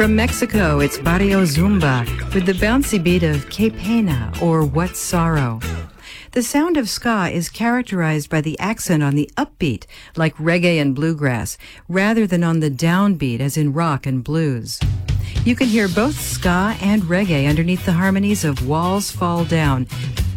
From Mexico, it's Barrio Zumba with the bouncy beat of Que Pena, or What Sorrow. The sound of ska is characterized by the accent on the upbeat, like reggae and bluegrass, rather than on the downbeat, as in rock and blues. You can hear both ska and reggae underneath the harmonies of Walls Fall Down,